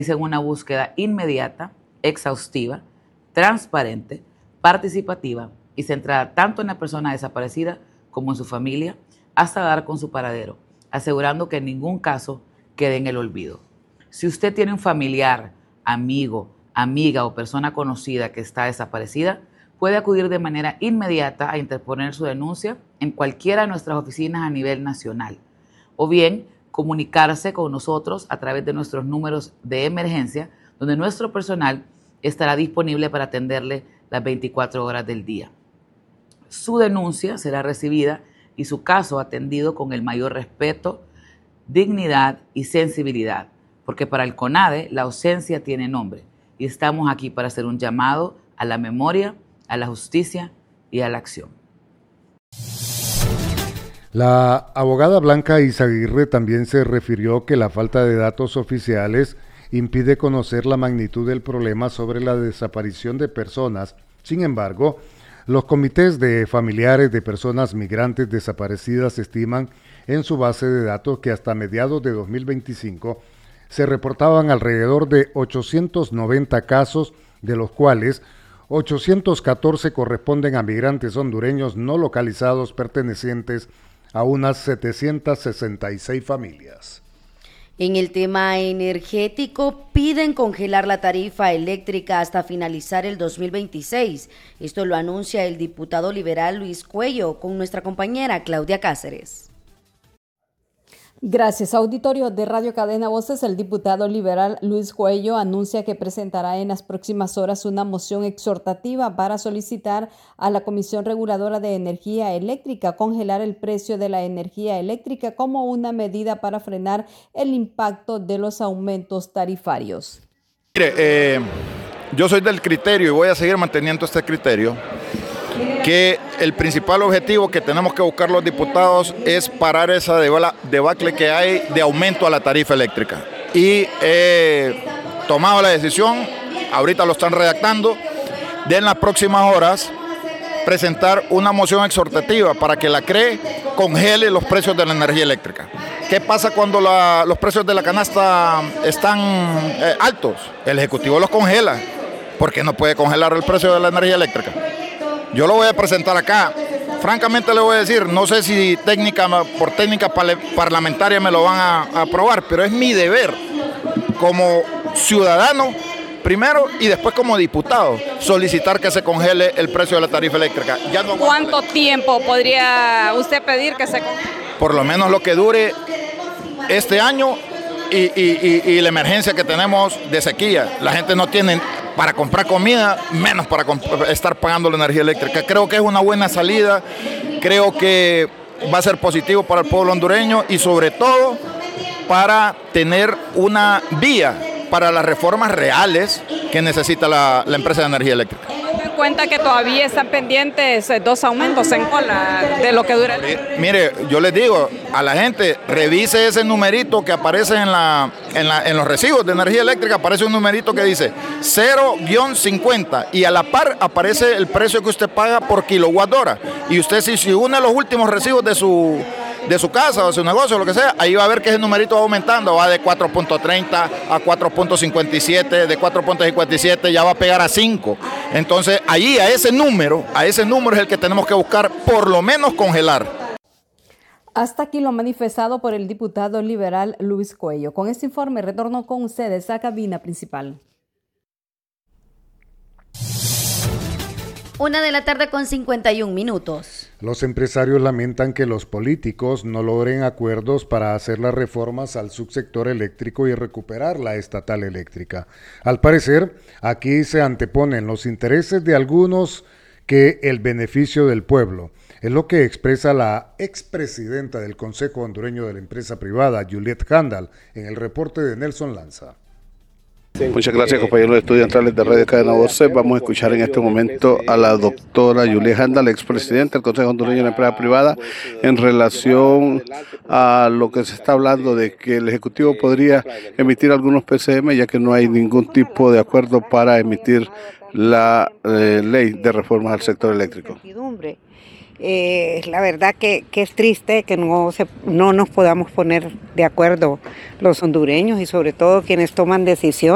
una búsqueda inmediata, exhaustiva, transparente, participativa y centrada tanto en la persona desaparecida como en su familia, hasta dar con su paradero, asegurando que en ningún caso quede en el olvido. Si usted tiene un familiar, amigo, amiga o persona conocida que está desaparecida, puede acudir de manera inmediata a interponer su denuncia en cualquiera de nuestras oficinas a nivel nacional, o bien comunicarse con nosotros a través de nuestros números de emergencia, donde nuestro personal estará disponible para atenderle las 24 horas del día. Su denuncia será recibida y su caso atendido con el mayor respeto, dignidad y sensibilidad, porque para el CONADE la ausencia tiene nombre y estamos aquí para hacer un llamado a la memoria, a la justicia y a la acción. La abogada Blanca Izaguirre también se refirió que la falta de datos oficiales impide conocer la magnitud del problema sobre la desaparición de personas. Sin embargo, los comités de familiares de personas migrantes desaparecidas estiman en su base de datos que hasta mediados de 2025 se reportaban alrededor de 890 casos, de los cuales 814 corresponden a migrantes hondureños no localizados pertenecientes a unas 766 familias. En el tema energético, piden congelar la tarifa eléctrica hasta finalizar el 2026. Esto lo anuncia el diputado liberal Luis Cuello con nuestra compañera Claudia Cáceres. Gracias, auditorio de Radio Cadena Voces. El diputado liberal Luis Cuello anuncia que presentará en las próximas horas una moción exhortativa para solicitar a la Comisión Reguladora de Energía Eléctrica congelar el precio de la energía eléctrica como una medida para frenar el impacto de los aumentos tarifarios. Mire, yo soy del criterio y voy a seguir manteniendo este criterio, que el principal objetivo que tenemos que buscar los diputados es parar esa debacle que hay de aumento a la tarifa eléctrica. Y he tomado la decisión, ahorita lo están redactando, de en las próximas horas presentar una moción exhortativa para que la CRE congele los precios de la energía eléctrica. ¿Qué pasa cuando los precios de la canasta están altos? El Ejecutivo los congela. ¿Por qué no puede congelar el precio de la energía eléctrica? Yo lo voy a presentar acá. Francamente le voy a decir, no sé si por técnica parlamentaria me lo van a aprobar, pero es mi deber como ciudadano, primero, y después como diputado, solicitar que se congele el precio de la tarifa eléctrica. Ya no. ¿Cuánto tiempo podría usted pedir que se congele? Por lo menos lo que dure este año y la emergencia que tenemos de sequía. La gente no tiene para comprar comida, menos para estar pagando la energía eléctrica. Creo que es una buena salida, creo que va a ser positivo para el pueblo hondureño y sobre todo para tener una vía para las reformas reales que necesita la empresa de energía eléctrica. Teniendo en cuenta que todavía están pendientes 2 aumentos en cola de lo que dura el... Mire, yo les digo a la gente, revise ese numerito que aparece en los recibos de energía eléctrica, aparece un numerito que dice 0-50 y a la par aparece el precio que usted paga por kilowatt hora. Y usted si une los últimos recibos de su casa o de su negocio, lo que sea, ahí va a ver que ese numerito va aumentando, va de 4.30 a 4.57, de 4.57 ya va a pegar a 5. Entonces, ahí a ese número es el que tenemos que buscar, por lo menos congelar. Hasta aquí lo manifestado por el diputado liberal Luis Cuello. Con este informe retorno con ustedes a cabina principal. 1:51 p.m. Los empresarios lamentan que los políticos no logren acuerdos para hacer las reformas al subsector eléctrico y recuperar la estatal eléctrica. Al parecer, aquí se anteponen los intereses de algunos que el beneficio del pueblo. Es lo que expresa la expresidenta del Consejo Hondureño de la Empresa Privada, Juliet Handal, en el reporte de Nelson Lanza. Muchas gracias, compañeros estudiantes de Radio Cadena Voces. Vamos a escuchar en este momento a la doctora Juliet Handal, expresidenta del Consejo Hondureño de la Empresa Privada, en relación a lo que se está hablando de que el Ejecutivo podría emitir algunos PCM, ya que no hay ningún tipo de acuerdo para emitir la ley de reformas al sector eléctrico. La verdad que es triste que no nos podamos poner de acuerdo los hondureños y sobre todo quienes toman decisiones.